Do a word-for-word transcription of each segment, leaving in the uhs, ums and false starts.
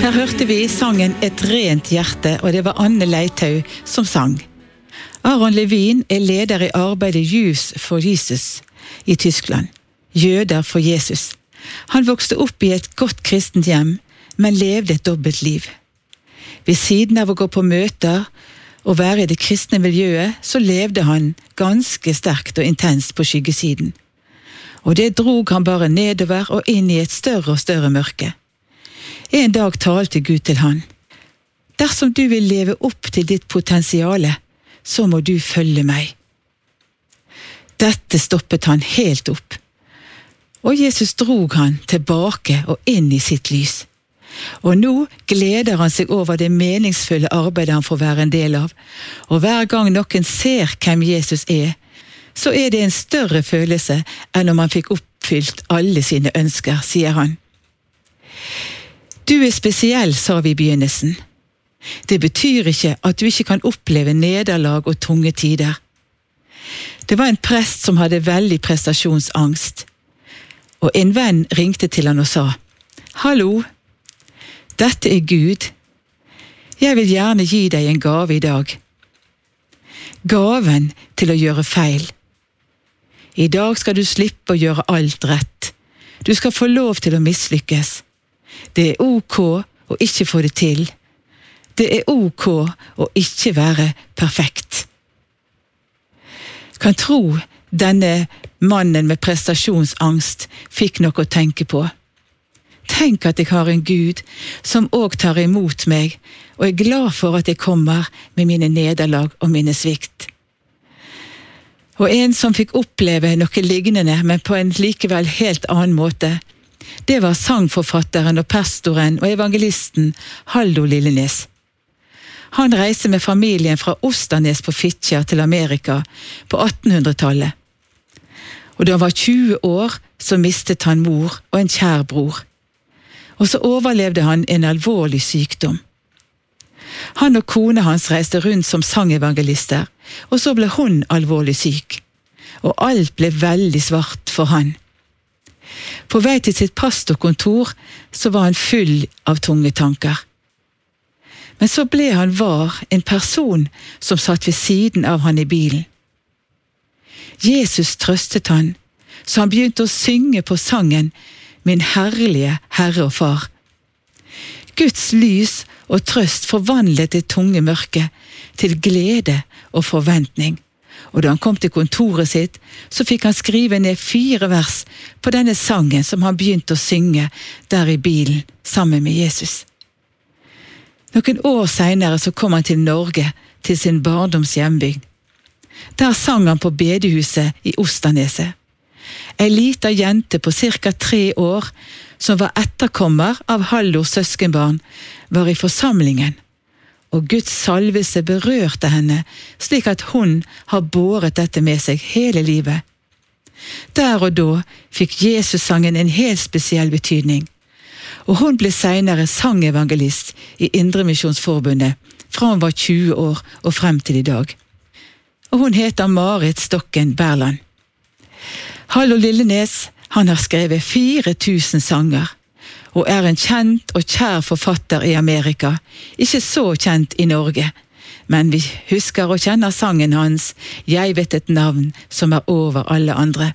Her hørte vi sangen Et rent hjerte, og det var Anne Leithaug som sang. Aron Levin er leder i arbeidet Jews for Jesus i Tyskland. Jøder for Jesus. Han vokste opp i et godt kristent hjem, men levde et dobbelt liv. Ved siden av å gå på møter og være i det kristne miljøet, så levde han ganske sterkt og intenst på skyggesiden. Og det drog han bare nedover og inn i et større og større mørke. En dag talte Gud til han. Dersom du vil leve opp til ditt potensiale, så må du følge meg. Dette stoppet han helt opp. Og Jesus drog han tilbake og inn i sitt lys. Og nå gleder han seg over det meningsfulle arbeidet han får være en del av. Og hver gang noen ser hvem Jesus er, så er det en større følelse enn om han fikk oppfylt alle sine ønsker, sier han. Du er spesiell, sa vi i begynnelsen. Det betyr ikke at du ikke kan oppleve nederlag og tunge tider. Det var en prest som hadde veldig prestasjonsangst, og en venn ringte til han og sa, «Hallo, dette er Gud. Jeg vil gjerne gi deg en gave i dag. Gaven til å gjøre feil. I dag skal du slippe å gjøre alt rett. Du skal få lov til å mislykkes. Det er ok å ikke få det til. Det er ok å ikke være perfekt.» Kan tro denne mannen med prestasjonsangst fikk noe å tenke på. Tenk at jeg har en Gud som også tar imot meg, og er glad for at jeg kommer med mine nederlag og mine svikt. Og en som fikk oppleve noe lignende, men på en likevel helt annen måte, det var sangforfatteren og pastoren og evangelisten Haldo Lillenes. Han reiste med familien fra Osternes på Fitjar til Amerika på attenhundretallet. Og da han var tjue år, så mistet han mor og en kjær bror. Og så overlevde han en alvorlig sykdom. Han og kone hans reiste rundt som sangevangelister, og så ble hun alvorlig syk. Og alt ble veldig svart for han. På vei til sitt pastorkontor så var han full av tunge tanker. Men så ble han var en person som satt ved siden av han i bilen. Jesus trøstet han, så han begynte å synge på sangen «Min herlige Herre og Far». Guds lys og trøst forvandlet det tunge mørket til glede og forventning. Og da han kom til kontoret sitt, så fikk han skrive ned fire vers på denne sangen som han begynte å synge der i bilen sammen med Jesus. Noen år senere så kom han til Norge, til sin barndoms hjembygd. Der sang han på bedehuset i Osterneset. En liten jente på cirka tre år, som var etterkommer av Haldors søskenbarn, var i forsamlingen. Og Guds salvelse berørte henne, slik at hun har båret dette med seg hele livet. Der og da fikk Jesus-sangen en helt spesiell betydning, og hun ble senere sangevangelist i Indremisjonsforbundet, fra hun var tjue år og frem til i dag. Og hun heter Marit Stokken Berland. Haldo Lillenes, han har skrevet fire tusen sanger, og er en kjent og kjær forfatter i Amerika, ikke så kjent i Norge, men vi husker og kjenner sangen hans, «Jeg vet et navn som er over alle andre».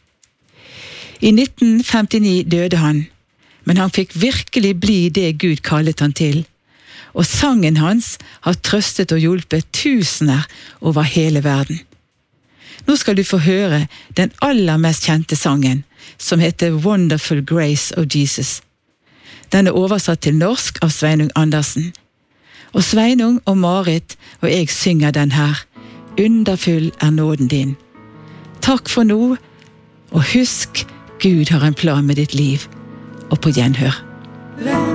I nitten femtini døde han, men han fikk virkelig bli det Gud kallet han til, og sangen hans har trøstet og hjulpet tusener over hele verden. Nå skal du få høre den aller mest kjente sangen, som heter «Wonderful Grace of Jesus». Den er oversatt til norsk av Sveinung Andersen. Og Sveinung og Marit og jeg synger den her. Underfull er nåden din. Takk for nå, og husk, Gud har en plan med ditt liv. Og på gjenhør.